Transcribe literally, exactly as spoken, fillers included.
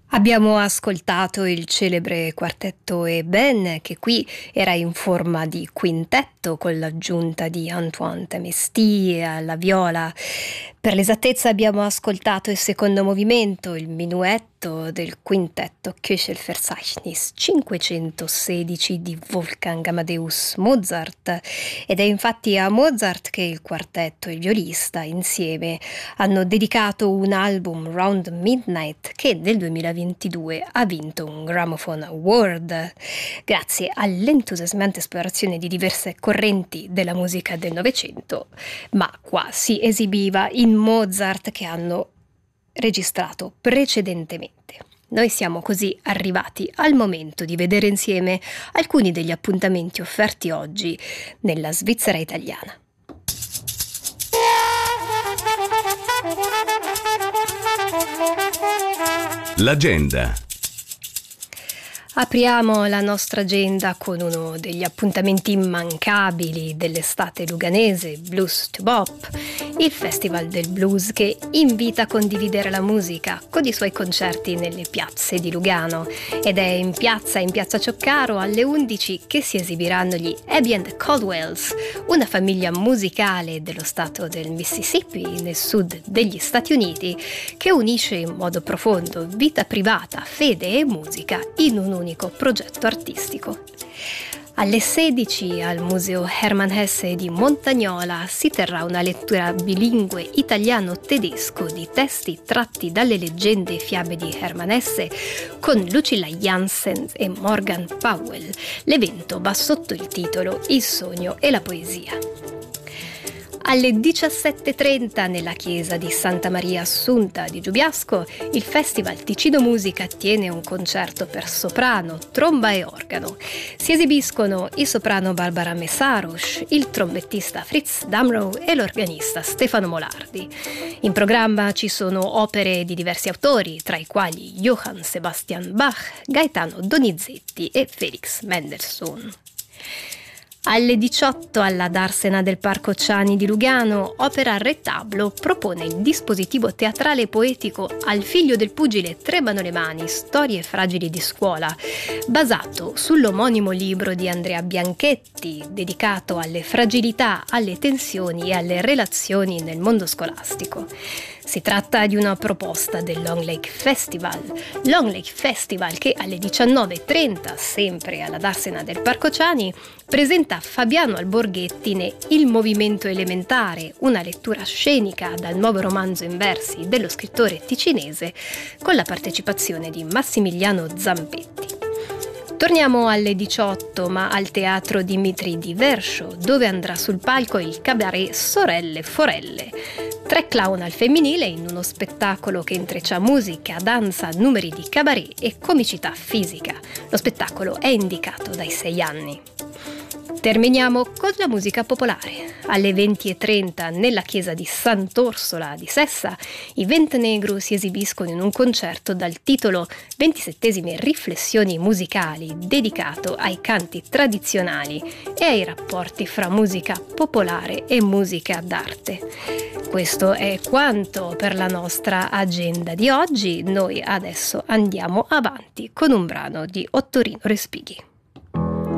Abbiamo ascoltato il celebre quartetto Eben, che qui era in forma di quintetto con l'aggiunta di Antoine Temesti alla viola. Per l'esattezza abbiamo ascoltato il secondo movimento, il minuetto del quintetto Köchelverzeichnis cinquecentosedici di Wolfgang Amadeus Mozart, ed è infatti a Mozart che il quartetto e il violista insieme hanno dedicato un album, Round Midnight, che nel duemilaventidue ha vinto un Gramophone Award grazie all'entusiasmante esplorazione di diverse correnti della musica del Novecento, ma qua si esibiva in Mozart che hanno registrato precedentemente. Noi siamo così arrivati al momento di vedere insieme alcuni degli appuntamenti offerti oggi nella Svizzera italiana. L'agenda. Apriamo la nostra agenda con uno degli appuntamenti immancabili dell'estate luganese, Blues to Bop, il festival del blues che invita a condividere la musica con i suoi concerti nelle piazze di Lugano. Ed è in piazza, in piazza Cioccaro, alle undici che si esibiranno gli Abbey and Caldwells, una famiglia musicale dello stato del Mississippi, nel sud degli Stati Uniti, che unisce in modo profondo vita privata, fede e musica in un unico progetto artistico. Alle sedici al Museo Hermann Hesse di Montagnola si terrà una lettura bilingue italiano-tedesco di testi tratti dalle leggende e fiabe di Hermann Hesse con Lucilla Jansen e Morgan Powell. L'evento va sotto il titolo Il sogno e la poesia. Alle diciassette e trenta nella chiesa di Santa Maria Assunta di Giubiasco il Festival Ticino Musica tiene un concerto per soprano, tromba e organo. Si esibiscono il soprano Barbara Messaros, il trombettista Fritz Damrow e l'organista Stefano Molardi. In programma ci sono opere di diversi autori, tra i quali Johann Sebastian Bach, Gaetano Donizetti e Felix Mendelssohn. Alle diciotto alla Darsena del Parco Ciani di Lugano, Opera Retablo propone il dispositivo teatrale e poetico Al figlio del pugile tremano le mani, storie fragili di scuola, basato sull'omonimo libro di Andrea Bianchetti, dedicato alle fragilità, alle tensioni e alle relazioni nel mondo scolastico. Si tratta di una proposta del Long Lake Festival. Long Lake Festival che alle diciannove e trenta, sempre alla Darsena del Parco Ciani, presenta Fabiano Alborghetti ne Il movimento elementare, una lettura scenica dal nuovo romanzo in versi dello scrittore ticinese, con la partecipazione di Massimiliano Zampetti. Torniamo alle diciotto, ma al teatro Dimitri di Versho, dove andrà sul palco il cabaret Sorelle Forelle. Tre clown al femminile in uno spettacolo che intreccia musica, danza, numeri di cabaret e comicità fisica. Lo spettacolo è indicato dai sei anni. Terminiamo con la musica popolare. Alle venti e trenta nella chiesa di Sant'Orsola di Sessa i Vent Negro si esibiscono in un concerto dal titolo ventisettesime riflessioni musicali, dedicato ai canti tradizionali e ai rapporti fra musica popolare e musica d'arte. Questo è quanto per la nostra agenda di oggi. Noi adesso andiamo avanti con un brano di Ottorino Respighi.